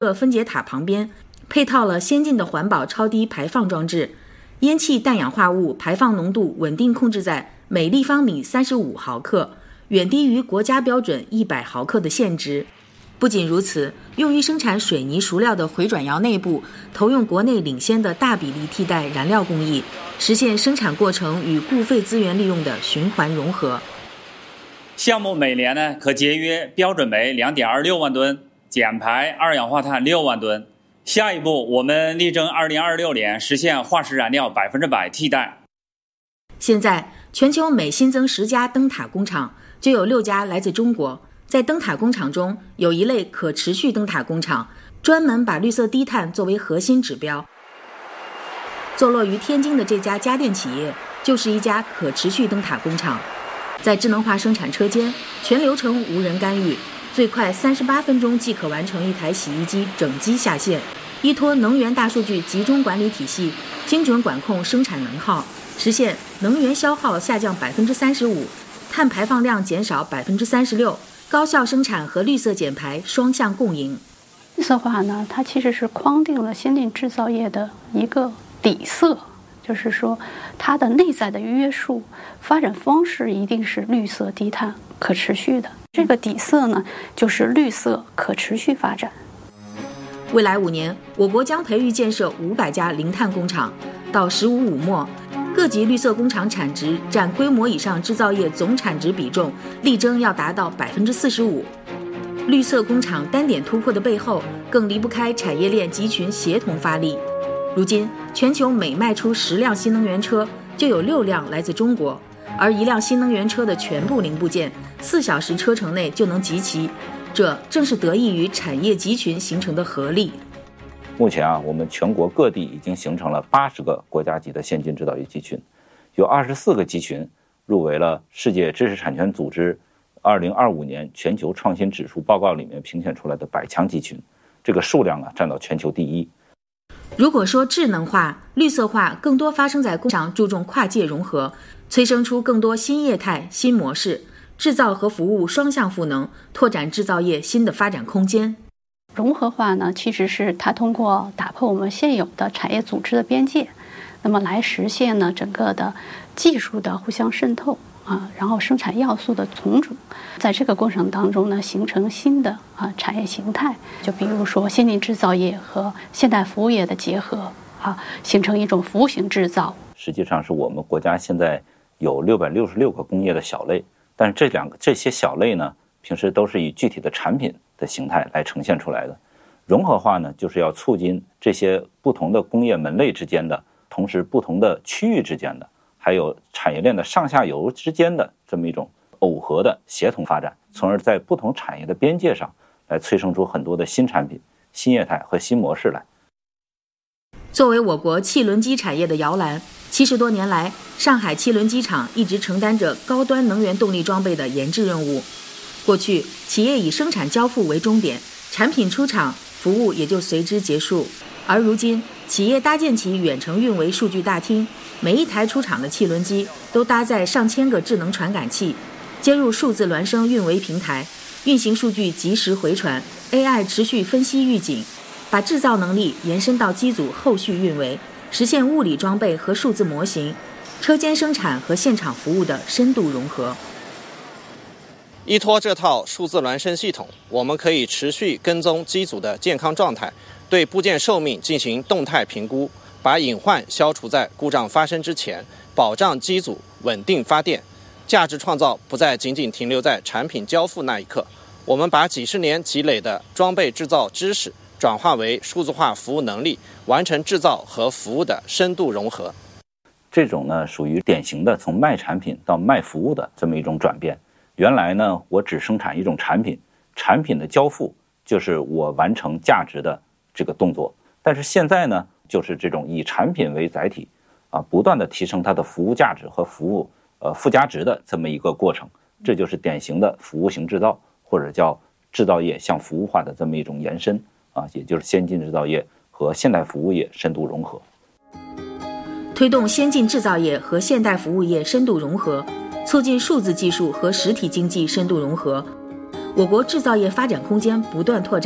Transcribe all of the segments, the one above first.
分解塔旁边配套了先进的环保超低排放装置，烟气氮氧化物排放浓度稳定控制在每立方米35毫克，远低于国家标准100毫克的限值。不仅如此，用于生产水泥熟料的回转窑内部投用国内领先的大比例替代燃料工艺，实现生产过程与固废资源利用的循环融合。 项目每年呢可节约标准煤 2.26 万吨，减排二氧化碳6万吨。下一步，我们力争2026年实现化石燃料100%替代。 现在，全球每新增10家灯塔工厂，就有6家来自中国。在灯塔工厂中，有一类可持续灯塔工厂，专门把绿色低碳作为核心指标。坐落于天津的这家家电企业，就是一家可持续灯塔工厂。在智能化生产车间，全流程无人干预，最快38分钟即可完成一台洗衣机整机下线。依托能源大数据集中管理体系，精准管控生产能耗，实现能源消耗下降 35%， 碳排放量减少 36%， 高效生产和绿色减排双向共赢。 绿色化呢，它其实是框定了先进制造业的一个底色，就是说它的内在的约束发展方式一定是绿色低碳可持续的。这个底色呢，就是绿色可持续发展。 未来5年，我国将培育建设500家零碳工厂，到“15+5”末，各级绿色工厂产值占规模以上制造业总产值比重，力争要达到 45%。绿色工厂单点突破的背后，更离不开产业链集群协同发力。如今，全球每卖出10辆新能源车，就有6辆来自中国，而1辆新能源车的全部零部件，4小时车程内就能集齐。这正是得益于产业集群形成的合力。 目前我们全国各地已经形成了80个国家级的先进制造业集群，有24个集群入围了世界知识产权组织2025年全球创新指数报告里面评选出来的100强集群，这个数量占到全球第一。 如果说智能化、绿色化更多发生在工厂，注重跨界融合，催生出更多新业态、新模式，制造和服务双向赋能，拓展制造业新的发展空间。 融合化呢，其实是它通过打破我们现有的产业组织的边界，那么来实现呢整个的技术的互相渗透然后生产要素的重组，在这个过程当中呢，形成新的产业形态。就比如说先进制造业和现代服务业的结合形成一种服务型制造。 实际上是我们国家现在有666个工业的小类，但是这些小类呢，平时都是以具体的产品的形态来呈现出来的。融合化呢，就是要促进这些不同的工业门类之间的，同时不同的区域之间的，还有产业链的上下游之间的这么一种耦合的协同发展，从而在不同产业的边界上来催生出很多的新产品、新业态和新模式来。 作为我国汽轮机产业的摇篮，70多年来，上海汽轮机厂一直承担着高端能源动力装备的研制任务。过去，企业以生产交付为终点，产品出厂，服务也就随之结束。而如今，企业搭建起远程运维数据大厅，每一台出厂的汽轮机都搭载上千个智能传感器，接入数字孪生运维平台，运行数据及时回传 ，AI 持续分析预警，把制造能力延伸到机组后续运维，实现物理装备和数字模型、车间生产和现场服务的深度融合。 依托这套数字孪生系统，我们可以持续跟踪机组的健康状态，对部件寿命进行动态评估，把隐患消除在故障发生之前，保障机组稳定发电。价值创造不再仅仅停留在产品交付那一刻，我们把几十年积累的装备制造知识转化为数字化服务能力，完成制造和服务的深度融合。 这种呢，属于典型的从卖产品到卖服务的这么一种转变。原来呢，我只生产一种产品，产品的交付就是我完成价值的这个动作。但是现在呢，就是这种以产品为载体不断的提升它的服务价值和服务附加值的这么一个过程。这就是典型的服务型制造，或者叫制造业向服务化的这么一种延伸也就是先进制造业和现代服务业深度融合。 推动先进制造业和现代服务业深度融合，促进数字技术和实体经济深度融合，我国制造业发展空间不断拓展，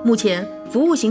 目前，服务型